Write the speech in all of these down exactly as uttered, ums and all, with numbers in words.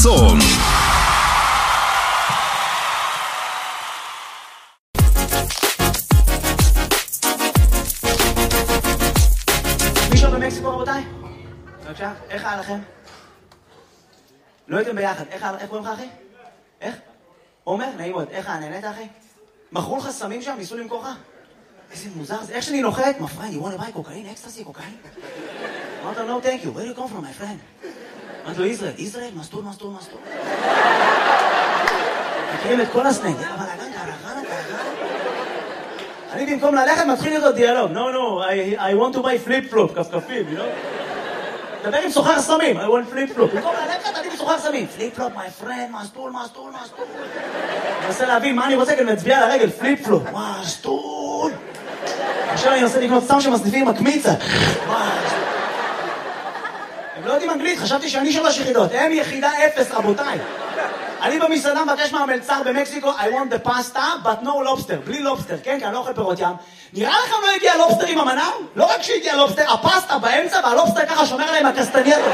צום. מישהו במקסיקו רבותיי? בבקשה, איך היה לכם? לא הייתם ביחד, איך קוראים לך אחי? איך? עומר, נעים מאוד, איך היה, נהנית אחי? מכרו לך סמים שם, ניסו למכור לך? איזה מוזר זה, איך שאני נוחת, my friend, you want to buy cocaine, ecstasy, cocaine? אמרת לו, no thank you, where do you come from my friend? אמרת לו, ישראל, ישראל, מסטול, מסטול, מסטול. מכירים את כל הסנג, אבל הגן, קרחנה, קרחנה. אני במקום ללכת מתחיל איתו דיאלוג, no, no, I, I want to buy flip-flop, כפכפים, you know? דבר עם סוחר סמים, I want flip-flop. במקום ללכת, אני סוחר סמים. flip-flop, my friend, מסטול, מסטול, מסטול. אני מנסה להבין מה אני רוצה, כי אני מצביע על הרגל, flip-flop, מסטול. עכשיו אני מנסה לקנות סתם שמסניפים עם הקמיצה. הם לא יודעים אנגלית, חשבתי שאני שלוש יחידות. הם יחידה אפס, רבותיי. אני במסעדה מבקש מהמלצר במקסיקו, I want the pasta, but no lobster. בלי לובסטר, כן? כי אני לא אוכל פירות ים. נראה לכם לא הגיע לובסטר עם המנה? לא רק שהגיע לובסטר, הפסטה באמצע, והלובסטר ככה שומר עליהם הקסטניירות.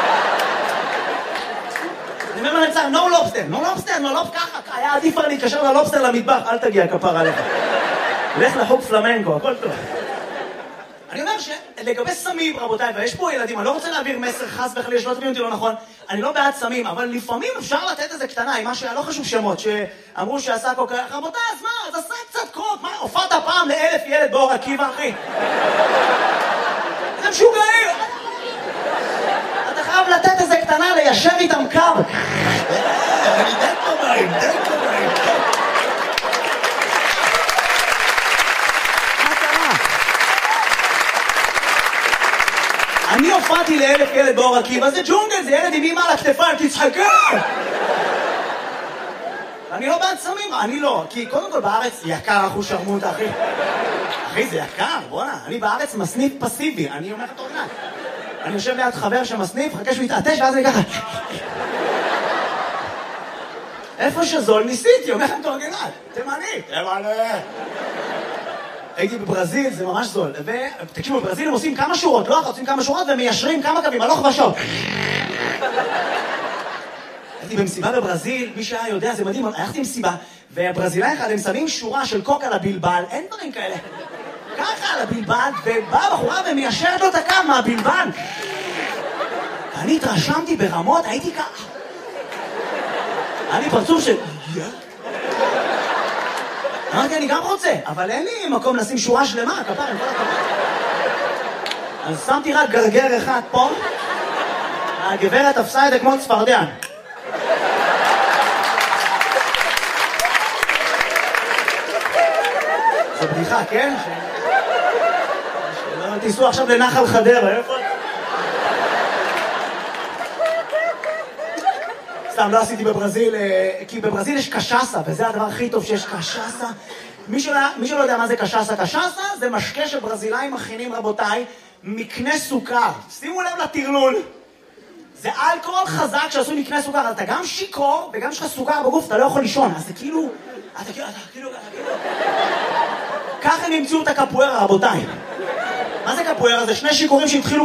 אני אומר למלצר, no lobster, no lobster, no lobster, ככה. היה עדיף להתקשר ללובסטר למטבח, אל תגיע כפר עליך. לך לחוג פלמנקו, הכל טוב. אני אומר שלגבי סמים, רבותיי, ויש פה ילדים, אני לא רוצה להעביר מסר חס וחלילה, שלא תביאו אותי לא נכון, אני לא בעד סמים, אבל לפעמים אפשר לתת איזה קטנה, עם מה שהיה לא חשוב שמות, שאמרו שעשה קוק, רבותיי, אז מה, אז עשה קצת קוק, מה, הופעת פעם לאלף ילד באור עקיבא, אחי? זה משוגעים! אתה חייב לתת איזה קטנה, ליישר איתם קו. אני די קומיים, די קומיים. אני הופעתי לאלף ילד באור עקיבא, זה ג'ונגל, זה ילד עם אמא על הכתפיים, תצחקה! אני לא בעד סמים, אני לא, כי קודם כל בארץ יקר אחוז שרמות, אחי. אחי, זה יקר, בוא'נה, אני בארץ מסניף פסיבי, אני אומר לך תורנת. אני יושב ליד חבר שמסניף, חכה שהוא יתעטש, ואז אני ככה... איפה שזול ניסיתי, אומר לכם תורנת, תימני, תימני. הייתי בברזיל, זה ממש זול. ותקשיבו, בברזיל הם עושים כמה שורות, לא אחת, עושים כמה שורות ומיישרים כמה קווים, הלוך ושוב. הייתי במסיבה בברזיל, מי שהיה יודע, זה מדהים, הלכתי במסיבה, והברזילאי אחד, הם שמים שורה של קוק על הבלבל, אין דברים כאלה. ככה על הבלבל, ובאה בחורה ומיישרת לו את הקו מהבלבל. ואני התרשמתי ברמות, הייתי ככה. היה לי פרצוף של... אמרתי, אני גם רוצה, אבל אין לי מקום לשים שורה שלמה, כפר, עם כל הכבוד. אז שמתי רק גרגר אחד פה, הגברת תפסה את זה כמו צפרדע. זו בדיחה, כן? שלא תיסעו עכשיו לנחל חדרה, איפה? סתם, לא עשיתי בברזיל, כי בברזיל יש קשאסה, וזה הדבר הכי טוב שיש קשאסה. מי שלא, מי שלא יודע מה זה קשאסה, קשאסה זה משקה שברזילאים מכינים, רבותיי, מקנה סוכר. שימו לב לטרלול. זה אלכוהול חזק שעשו מקנה סוכר, אז אתה גם שיקור, וגם יש לך סוכר בגוף, אתה לא יכול לישון. אז זה כאילו, אתה כאילו, אתה כאילו, אתה כאילו... ככה הם המציאו את הקפוארה, רבותיי. מה זה קפוארה? זה שני שיקורים שהתחילו